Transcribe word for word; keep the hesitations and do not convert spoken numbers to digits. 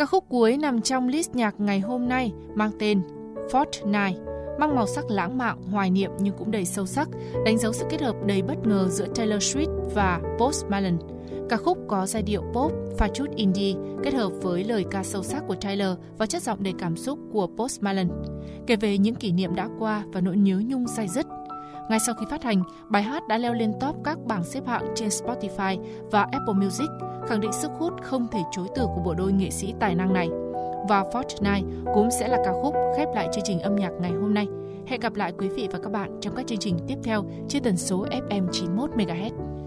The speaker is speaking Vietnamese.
Ca khúc cuối nằm trong list nhạc ngày hôm nay mang tên Fortnight, mang màu sắc lãng mạn, hoài niệm nhưng cũng đầy sâu sắc, đánh dấu sự kết hợp đầy bất ngờ giữa Taylor Swift và Post Malone. Ca khúc có giai điệu pop pha chút indie kết hợp với lời ca sâu sắc của Taylor và chất giọng đầy cảm xúc của Post Malone, kể về những kỷ niệm đã qua và nỗi nhớ nhung day dứt. Ngay sau khi phát hành, bài hát đã leo lên top các bảng xếp hạng trên Spotify và Apple Music, khẳng định sức hút không thể chối từ của bộ đôi nghệ sĩ tài năng này. Và Fortnight cũng sẽ là ca khúc khép lại chương trình âm nhạc ngày hôm nay. Hẹn gặp lại quý vị và các bạn trong các chương trình tiếp theo trên tần số ép em chín mươi mốt mê ga héc.